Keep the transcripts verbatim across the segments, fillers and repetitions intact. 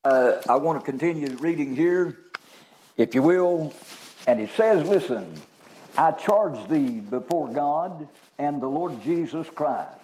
Uh, I want to continue reading here, if you will. And it says, listen, I charge thee before God and the Lord Jesus Christ,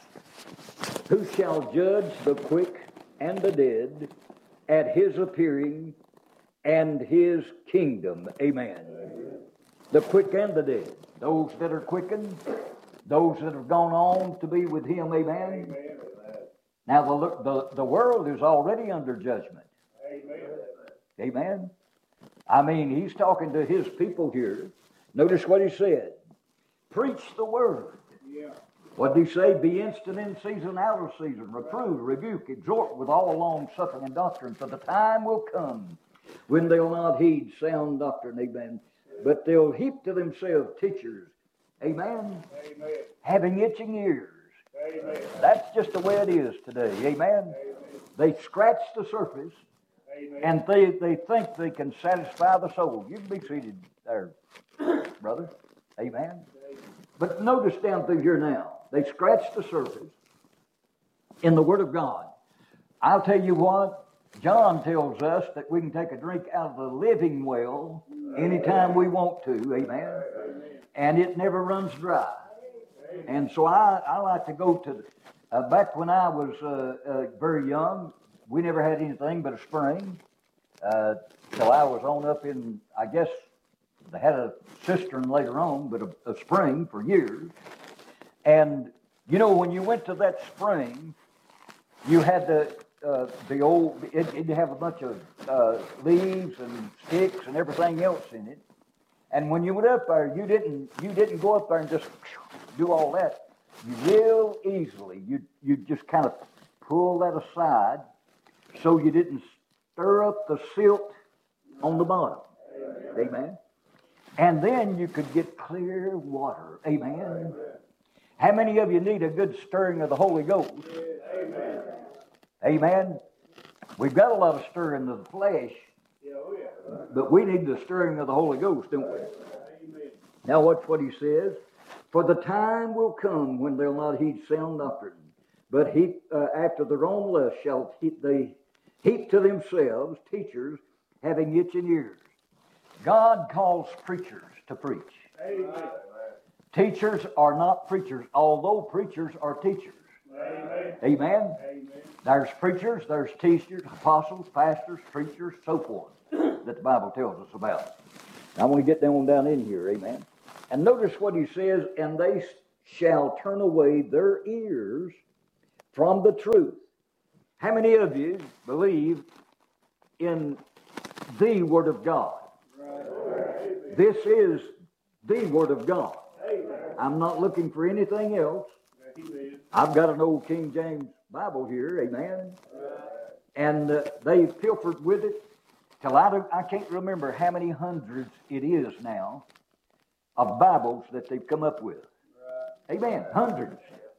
who shall judge the quick and the dead at his appearing and his kingdom. Amen. Amen. The quick and the dead, those that are quickened, those that have gone on to be with him. Amen. Amen. Now the, the, the world is already under judgment. Amen. Amen. I mean, he's talking to his people here. Notice what he said. Preach the word. Yeah. What did he say? Be instant in season, out of season. Reprove, rebuke, exhort with all long suffering and doctrine. For the time will come when they'll not heed sound doctrine. Amen. But they'll heap to themselves teachers. Amen. Amen. Having itching ears. Amen. That's just the way it is today. Amen. Amen. They scratch the surface. Amen. And they, they think they can satisfy the soul. You can be seated there, brother. Amen. Amen. But notice down through here now. They scratch the surface in the Word of God. I'll tell you what. John tells us that we can take a drink out of the living well anytime we want to. Amen. Amen. And it never runs dry. Amen. And so I, I like to go to, uh, back when I was uh, uh, very young, we never had anything but a spring. Uh, till I was on up in, I guess, they had a cistern later on, but a, a spring for years. And, you know, when you went to that spring, you had the, uh, the old, it, it'd have a bunch of uh, leaves and sticks and everything else in it. And when you went up there, you didn't, you didn't go up there and just do all that. You real easily, you, you just kind of pull that aside so you didn't stir up the silt on the bottom. Amen. Amen. And then you could get clear water. Amen. Amen. How many of you need a good stirring of the Holy Ghost? Amen. Amen. We've got a lot of stirring of the flesh, but we need the stirring of the Holy Ghost, don't we? Amen. Now watch what he says. For the time will come when they'll not heed sound doctrine, but heap, uh, after their own lust shall heap, they heap to themselves teachers having itching ears. God calls preachers to preach. Amen. Teachers are not preachers, although preachers are teachers. Amen. Amen. Amen. There's preachers, there's teachers, apostles, pastors, preachers, so forth, that the Bible tells us about. Now, I want to get down down in here, amen. And notice what he says, and they shall turn away their ears from the truth. How many of you believe in the Word of God? Right. This is the Word of God. Amen. I'm not looking for anything else. Amen. I've got an old King James Bible here, amen. Right. And uh, they pilfered with it till I, do, I can't remember how many hundreds it is now of Bibles that they've come up with. Right. Amen. Hundreds.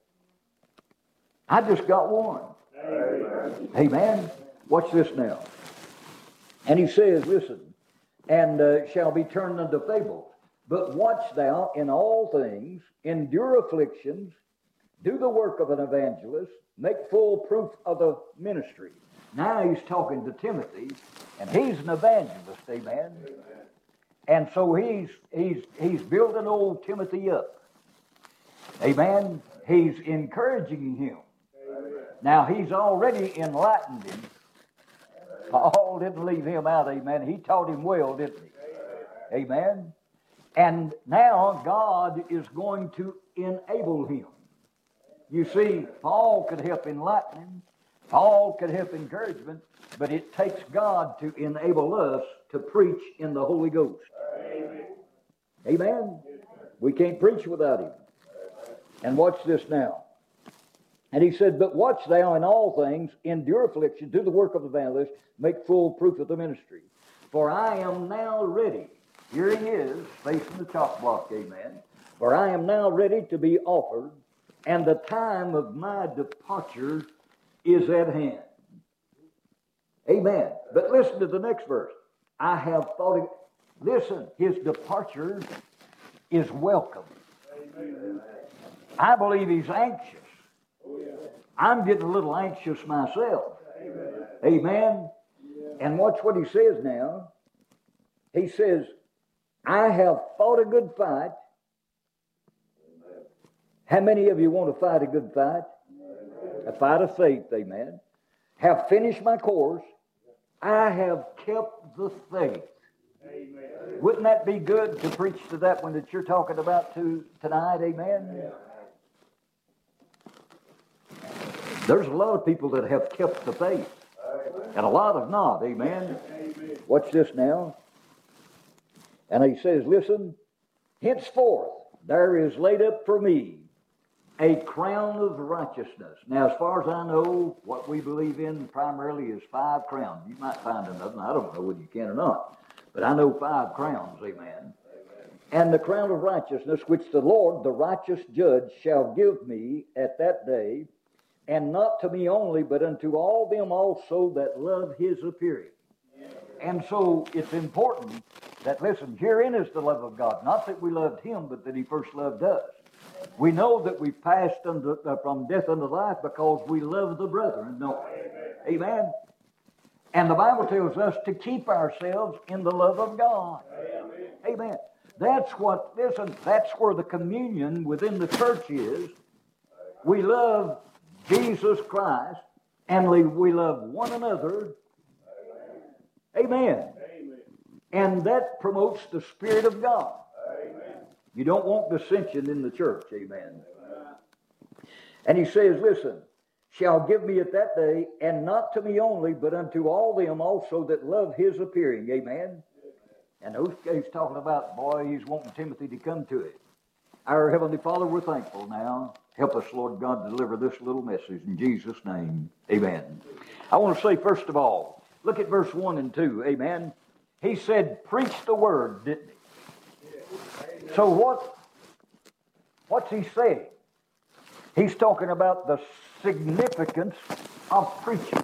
I just got one. Amen. Amen. Watch this now. And he says, listen, and uh, shall be turned unto fables. But watch thou in all things, endure afflictions, do the work of an evangelist, make full proof of the ministry. Now he's talking to Timothy, and he's an evangelist, amen. Amen. And so he's he's he's building old Timothy up. Amen. He's encouraging him. Amen. Now he's already enlightened him. Paul didn't leave him out, amen. He taught him well, didn't he? Amen. Amen. And now God is going to enable him. You see, Paul could help enlighten him. Paul could help encouragement, but it takes God to enable us to preach in the Holy Ghost. Amen. Amen. We can't preach without him. And watch this now. And he said, but watch thou in all things, endure affliction, do the work of the evangelist, make full proof of the ministry. For I am now ready. Here he is, facing the chop block, amen. For I am now ready to be offered, and the time of my departure is at hand. Amen. But listen to the next verse. I have thought it. Listen, his departure is welcome. Amen. I believe he's anxious. Oh, yeah. I'm getting a little anxious myself. Amen. Amen. Yeah. And watch what he says now. He says, I have fought a good fight. How many of you want to fight a good fight? A fight of faith, amen. Have finished my course. I have kept the faith. Amen. Wouldn't that be good to preach to that one that you're talking about to tonight, amen? Yeah. There's a lot of people that have kept the faith. Amen. And a lot have not, amen? Amen. Watch this now. And he says, listen, henceforth there is laid up for me a crown of righteousness. Now, as far as I know, what we believe in primarily is five crowns. You might find another. I don't know whether you can or not. But I know five crowns, amen. Amen. And the crown of righteousness, which the Lord, the righteous judge, shall give me at that day, and not to me only, but unto all them also that love his appearing. Amen. And so it's important that, listen, herein is the love of God. Not that we loved him, but that he first loved us. We know that we've passed under, uh, from death unto life because we love the brethren. No. Amen. Amen. And the Bible tells us to keep ourselves in the love of God. Amen. Amen. That's what, listen, that's where the communion within the church is. We love Jesus Christ and we love one another. Amen. Amen. And that promotes the Spirit of God. You don't want dissension in the church, amen. And he says, listen, shall give me at that day, and not to me only, but unto all them also that love his appearing, amen. And those he's talking about, boy, he's wanting Timothy to come to it. Our Heavenly Father, we're thankful now. Help us, Lord God, to deliver this little message in Jesus' name, amen. I want to say, first of all, look at verse one and two, amen. He said, preach the word, didn't he? So what, what's he saying? He's talking about the significance of preaching.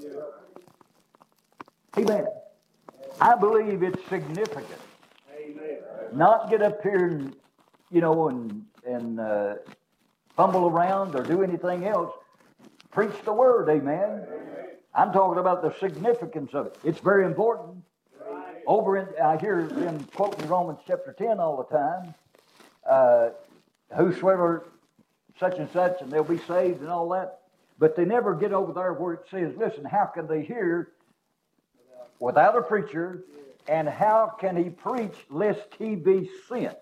Amen. I believe it's significant. Amen. Not get up here and, you know, and, and uh, fumble around or do anything else. Preach the word, amen. Amen. I'm talking about the significance of it. It's very important. Over in, I hear them quoting Romans chapter ten all the time. Uh, whosoever such and such, and they'll be saved and all that. But they never get over there where it says, listen, how can they hear without a preacher? And how can he preach lest he be sent?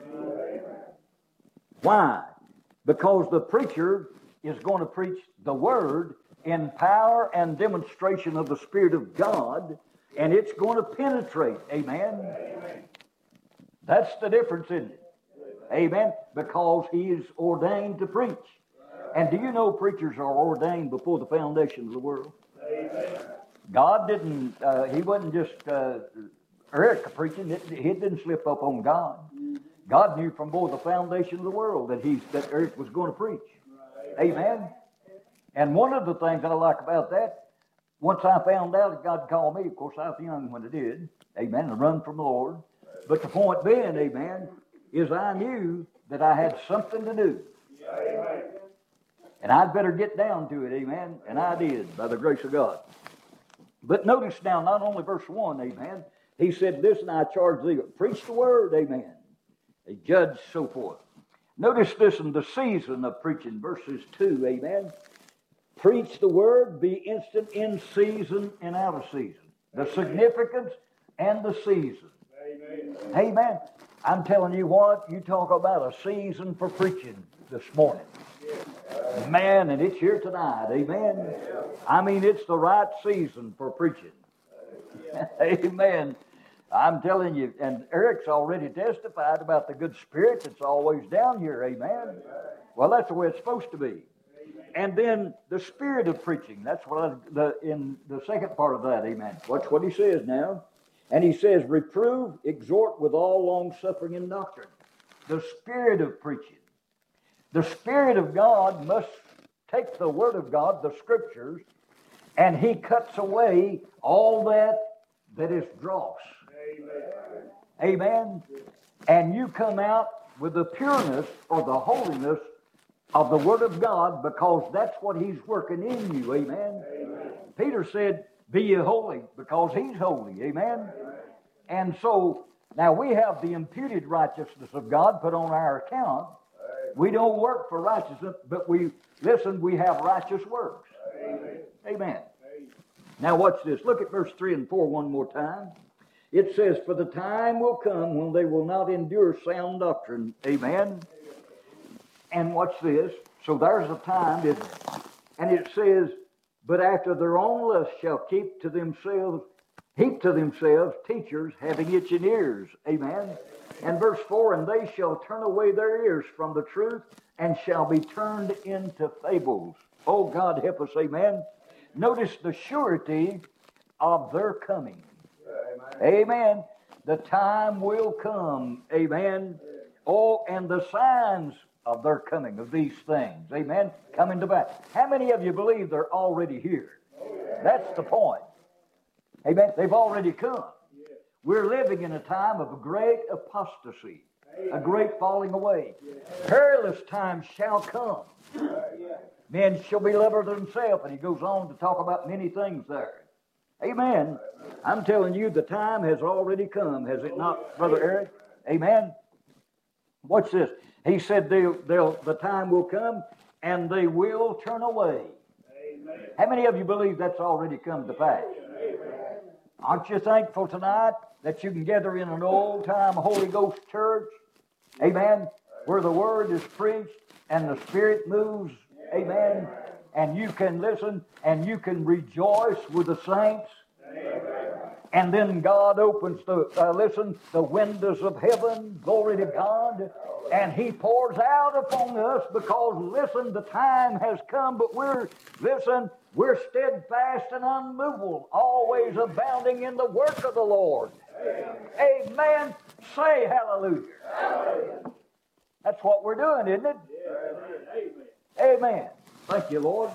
Why? Because the preacher is going to preach the word in power and demonstration of the Spirit of God. And it's going to penetrate. Amen? Amen. That's the difference, isn't it? Amen. Because he is ordained to preach. And do you know preachers are ordained before the foundation of the world? Amen. God didn't, uh, he wasn't just uh, Eric preaching. It, he didn't slip up on God. God knew from before the foundation of the world that, he, that Eric was going to preach. Amen. And one of the things I like about that, once I found out that God called me, of course I was young when I did, amen, and run from the Lord. But the point being, amen, is I knew that I had something to do. Amen. And I'd better get down to it, amen, and I did, by the grace of God. But notice now, not only verse one, amen, he said, listen, I charge thee, preach the word, amen, a judge, so forth. Notice this in the season of preaching, verses two, amen. Preach the word, be instant in season and out of season. The significance and the season. Amen. Amen. I'm telling you what, you talk about a season for preaching this morning. Yeah. Man, and it's here tonight. Amen. Yeah. I mean, it's the right season for preaching. Yeah. Amen. I'm telling you, and Eric's already testified about the good spirit that's always down here. Amen. Well, that's the way it's supposed to be. And then the spirit of preaching. That's what I, the in the second part of that, amen. Watch what he says now. And he says, reprove, exhort with all long suffering and doctrine. The spirit of preaching. The Spirit of God must take the Word of God, the Scriptures, and he cuts away all that that is dross. Amen. Amen. And you come out with the pureness or the holiness of the Word of God, because that's what he's working in you. Amen. Amen. Peter said, Be ye holy, because He's holy. Amen? And so, now we have the imputed righteousness of God put on our account. We don't work for righteousness, but we, listen, we have righteous works. Amen. Amen. Now watch this. Look at verse three and four one more time. It says, for the time will come when they will not endure sound doctrine. Amen. And watch this. So there's a time, isn't it? And it says, but after their own lust shall keep to themselves, heap to themselves teachers having itching ears. Amen. And verse four, and they shall turn away their ears from the truth and shall be turned into fables. Oh, God help us. Amen. Notice the surety of their coming. Amen. Amen. The time will come. Amen. Oh, and the signs of their coming, of these things. Amen. Coming to pass. How many of you believe they're already here? That's the point. Amen. They've already come. We're living in a time of a great apostasy, a great falling away. Perilous times shall come. Men shall be lovers of themselves, and he goes on to talk about many things there. Amen. I'm telling you, the time has already come, has it not, Brother Eric? Amen. Watch this. He said they'll, they'll, the time will come, and they will turn away. Amen. How many of you believe that's already come to pass? Amen. Aren't you thankful tonight that you can gather in an old-time Holy Ghost church? Amen. Where the Word is preached and the Spirit moves. Amen. And you can listen and you can rejoice with the saints. Amen. And then God opens the, uh, listen, the windows of heaven. Glory to God. And He pours out upon us because, listen, the time has come, but we're, listen, we're steadfast and unmovable, always abounding in the work of the Lord. Amen. Amen. Say hallelujah. Hallelujah. That's what we're doing, isn't it? Amen. Amen. Thank you, Lord.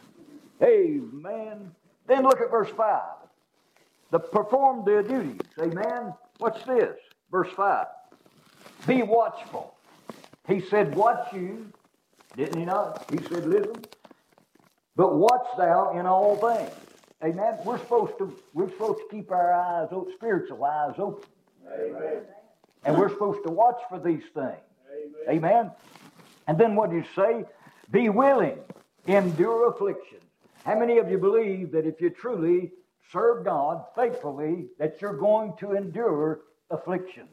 Amen. Then look at verse five. The perform their duties. Amen. What's this? Verse five. Be watchful. He said, watch you. Didn't he not? He said, listen. But watch thou in all things. Amen. We're supposed to, we're supposed to keep our eyes open, spiritual eyes open. Amen. And we're supposed to watch for these things. Amen. Amen. And then what did he say? Be willing, endure affliction. How many of you believe that if you truly serve God faithfully, that you're going to endure affliction?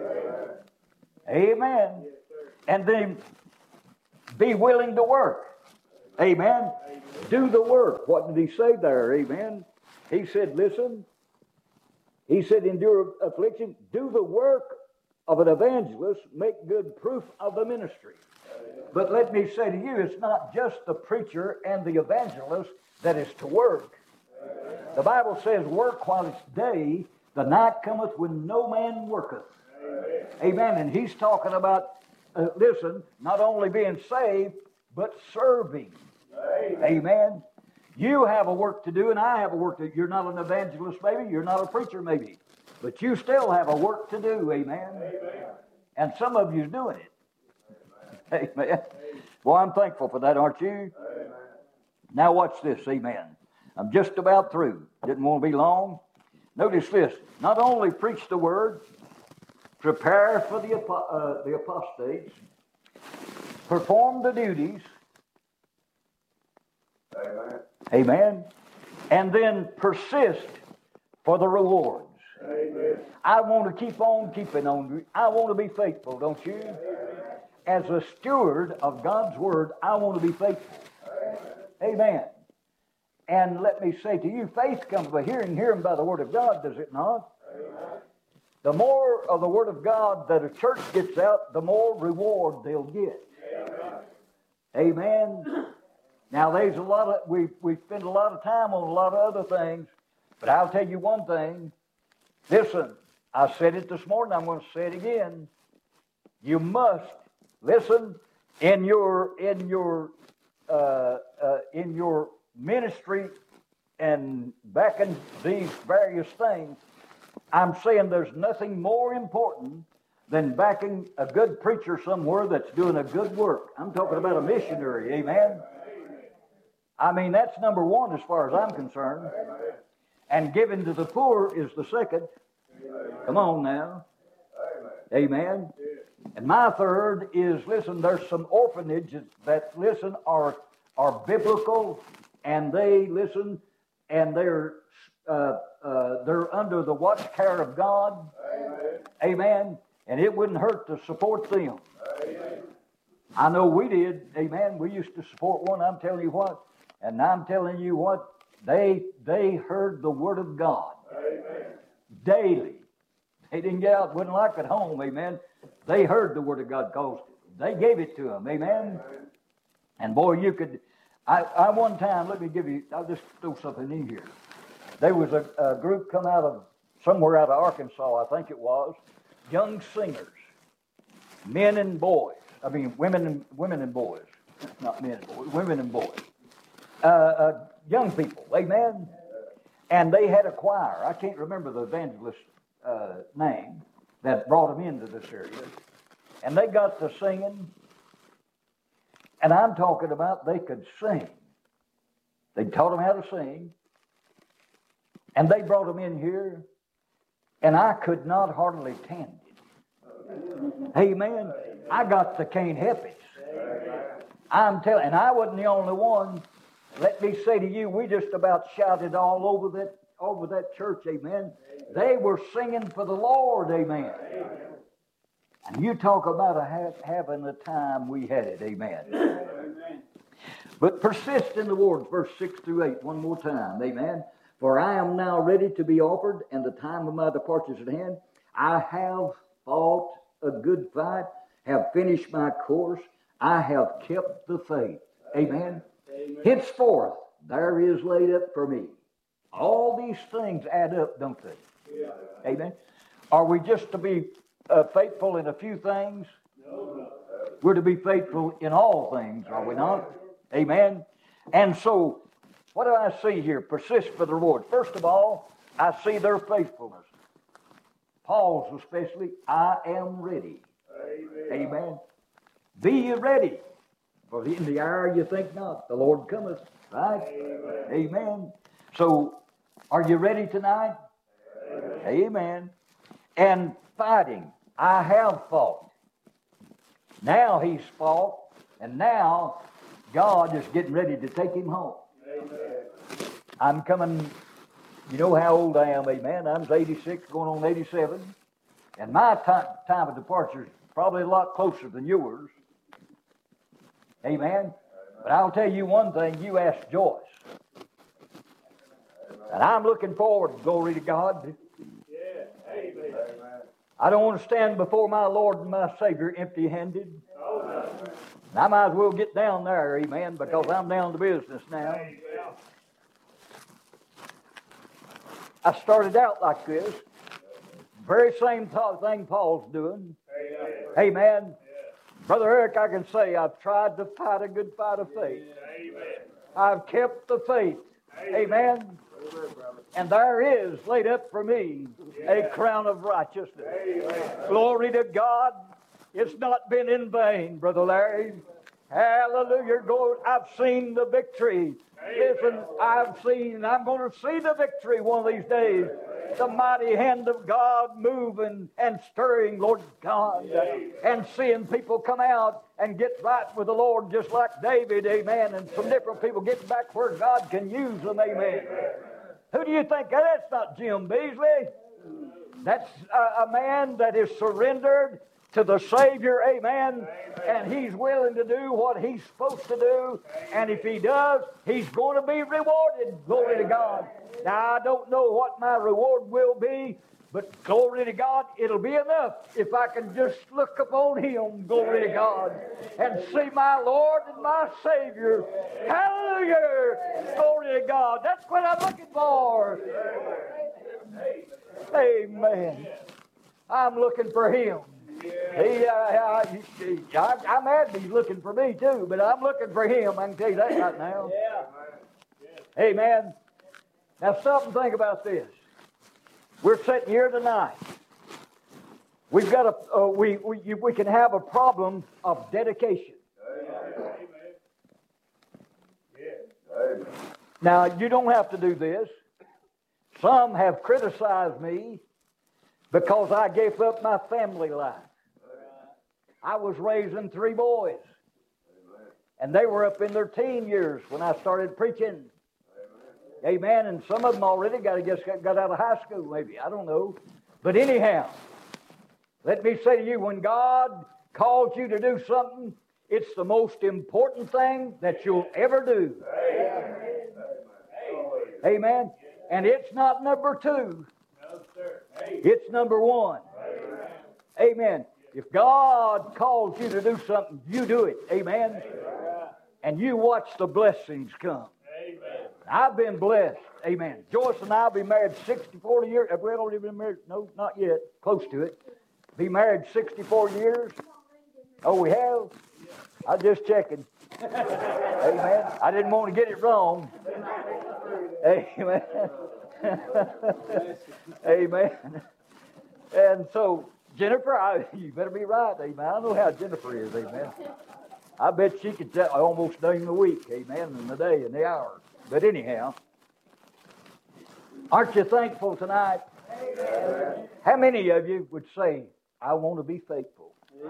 Amen. Amen. Yes, and then be willing to work. Amen. Amen. Do the work. What did he say there? Amen. He said, listen. He said, endure affliction. Do the work of an evangelist. Make good proof of the ministry. Amen. But let me say to you, it's not just the preacher and the evangelist that is to work. Amen. The Bible says, work while it's day. The night cometh when no man worketh. Amen. Amen. And he's talking about, uh, listen, not only being saved, but serving. Amen. Amen. You have a work to do, and I have a work to do. You're not an evangelist, maybe. You're not a preacher, maybe. But you still have a work to do. Amen. Amen. And some of you's doing it. Amen. Amen. Well, I'm thankful for that, aren't you? Amen. Now watch this. Amen. I'm just about through. Didn't want to be long. Notice this. Not only preach the word, prepare for the, uh, the apostates, perform the duties. Amen. Amen. And then persist for the rewards. Amen. I want to keep on keeping on. I want to be faithful, don't you? Amen. As a steward of God's word, I want to be faithful. Amen. Amen. And let me say to you, faith comes by hearing, hearing by the word of God, does it not? Amen. The more of the word of God that a church gets out, the more reward they'll get. Amen. Amen. Now, there's a lot of, we we spend a lot of time on a lot of other things, but I'll tell you one thing. Listen, I said it this morning, I'm going to say it again. You must listen in your in your uh, uh, in your ministry and backing these various things. I'm saying there's nothing more important than backing a good preacher somewhere that's doing a good work. I'm talking about a missionary, amen? I mean, that's number one as far as I'm concerned. And giving to the poor is the second. Come on now. Amen. And my third is, listen, there's some orphanages that, listen, are are biblical, and they, listen, and they're uh, uh, they're under the watch care of God. Amen. Amen. And it wouldn't hurt to support them. Amen. I know we did. Amen. We used to support one. I'm telling you what, and I'm telling you what, they they heard the word of God. Amen. Daily. They didn't get out, wasn't like at home. Amen. They heard the word of God because they gave it to them. Amen. Amen. And boy, you could. I, I one time, let me give you. I'll just throw something in here. There was a, a group come out of somewhere out of Arkansas, I think it was, young singers, men and boys. I mean, women and women and boys, not men and boys, women and boys, uh, uh, young people. Amen. And they had a choir. I can't remember the evangelist's uh, name that brought them into this area, and they got to singing. And I'm talking about they could sing. They taught them how to sing. And they brought them in here, and I could not hardly tend it. Amen. I got the can't help it. I'm telling, and I wasn't the only one. Let me say to you, we just about shouted all over that over that church. Amen. They were singing for the Lord. Amen. And you talk about a ha- having the time we had it. Amen. Amen. But persist in the word, verse six through eight, one more time. Amen. For I am now ready to be offered, and the time of my departure is at hand. I have fought a good fight, have finished my course. I have kept the faith. Amen. Amen. Henceforth, there is laid up for me. All these things add up, don't they? Yeah. Amen. Are we just to be uh, faithful in a few things? No. We're to be faithful in all things, are we not? Amen. And so, what do I see here? Persist for the reward. First of all, I see their faithfulness. Paul's especially, I am ready. Amen. Amen. Be ye ready, for in the hour you think not, the Lord cometh. Right? Amen. Amen. So, are you ready tonight? Amen. Amen. And fighting. I have fought. Now he's fought, and now God is getting ready to take him home. Amen. I'm coming, you know how old I am, amen. I'm eighty-six, going on eighty-seven. And my time, time of departure is probably a lot closer than yours. Amen. Amen. But I'll tell you one thing, you ask Joyce. And I'm looking forward, glory to God. Yeah. Amen. I don't want to stand before my Lord and my Savior empty-handed. Oh, no. And I might as well get down there, amen, because I'm down to business now. I started out like this. Very same thing Paul's doing. Amen. Brother Eric, I can say I've tried to fight a good fight of faith. I've kept the faith. Amen. And there is laid up for me a crown of righteousness. Glory to God. It's not been in vain, Brother Larry. Hallelujah. Glory. I've seen the victory. Listen, I've seen, and I'm going to see the victory one of these days. The mighty hand of God moving and stirring, Lord God, and seeing people come out and get right with the Lord just like David, amen, and some different people getting back where God can use them, amen. Who do you think? That's not Jim Beasley. That's a, a man that is surrendered to the Savior, amen, and he's willing to do what he's supposed to do, and if he does, he's going to be rewarded, glory to God. Now, I don't know what my reward will be, but glory to God, it'll be enough if I can just look upon him, glory to God, and see my Lord and my Savior. Hallelujah! Glory to God. That's what I'm looking for. Amen. I'm looking for him. He, uh, I, he, I, I'm happy he's looking for me too, but I'm looking for him. I can tell you that right now. Yeah. Amen. Now stop and think about this. We're sitting here tonight. We've got a uh, we we we can have a problem of dedication. Amen. Amen. Now you don't have to do this. Some have criticized me because I gave up my family life. I was raising three boys, and they were up in their teen years when I started preaching. Amen. And some of them already got, just got out of high school, maybe. I don't know. But anyhow, let me say to you, when God calls you to do something, it's the most important thing that you'll ever do. Amen. Amen. And it's not number two. No, sir. It's number one. Amen. Amen. If God calls you to do something, you do it. Amen. Amen. And you watch the blessings come. Amen. I've been blessed. Amen. Joyce and I will be married sixty-four years. Have we already been married? No, not yet. Close to it. Be married sixty-four years. Oh, we have? I'm just checking. Amen. I didn't want to get it wrong. Amen. Amen. And so, Jennifer, I, you better be right. Amen. I know how Jennifer is. Amen. I bet she could tell, almost name the week. Amen. And the day and the hour. But anyhow, aren't you thankful tonight? Amen. How many of you would say, I want to be faithful?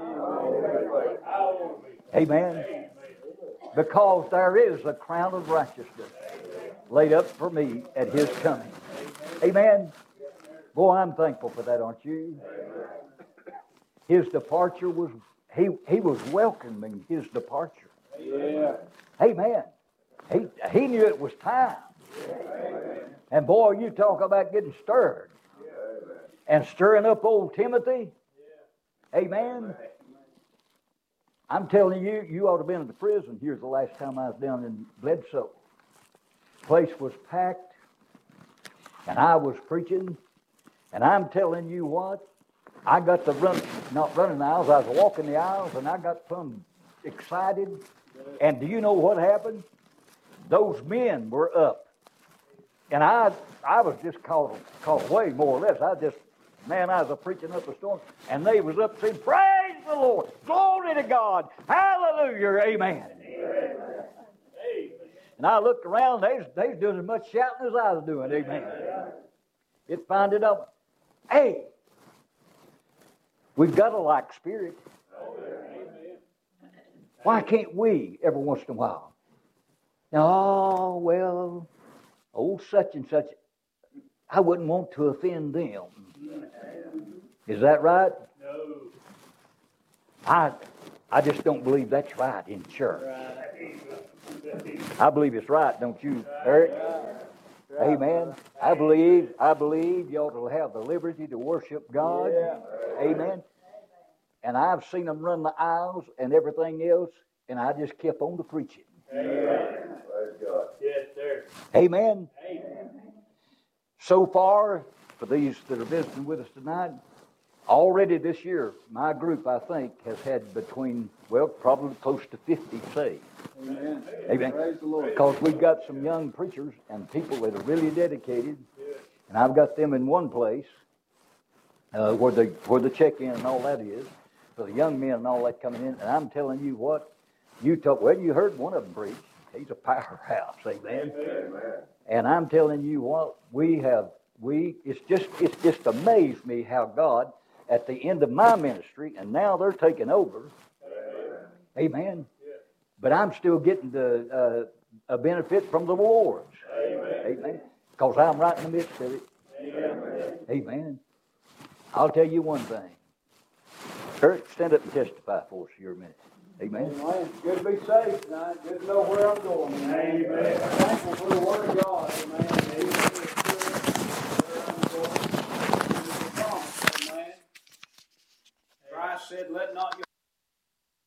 Amen. Because there is a crown of righteousness laid up for me at His coming. Amen. Boy, I'm thankful for that, aren't you? His departure was, he, he was welcoming His departure. Amen. He, he knew it was time. And boy, you talk about getting stirred. And stirring up old Timothy. Amen. I'm telling you, you ought to have been in the prison. Here's the last time I was down in Bledsoe. Place was packed, and I was preaching, and I'm telling you what, I got to run, not running the aisles, I was walking the aisles, and I got some excited. And do you know what happened? Those men were up, and I, I was just caught, caught away more or less. I just, man, I was a preaching up a storm, and they was up saying, praise the Lord, glory to God, hallelujah, amen. Amen. And I looked around, they was, they was doing as much shouting as I was doing, amen. It found it up. Hey, we've got a like spirit. Why can't we every once in a while? Oh, well, old such and such, I wouldn't want to offend them. Is that right? No. I I just don't believe that's right in church. I believe it's right, don't you, Eric? Amen. I believe I believe you ought to have the liberty to worship God. Amen. And I've seen them run the aisles and everything else, and I just kept on to preaching. Amen. Yes, sir. Amen. Amen. So far, for these that are visiting with us tonight, already this year, my group, I think, has had between, well, probably close to fifty saved. Amen. Amen. Praise the Lord. Because we've got some young preachers and people that are really dedicated, and I've got them in one place uh, where the where the check-in and all that is, for the young men and all that coming in. And I'm telling you what, you talk. Well, you heard one of them preach. He's a powerhouse. Amen. Amen. And I'm telling you what, we have we. It's just it's just amazed me how God, at the end of my ministry, and now they're taking over. Amen. Amen. Yeah. But I'm still getting the uh, a benefit from the rewards. Amen. Because I'm right in the midst of it. Amen. Amen. I'll tell you one thing. Kurt, stand up and testify for us here a minute. Amen. Amen. Good to be saved tonight. Good to know where I'm going. Amen. Thankful for the Word of God. Amen.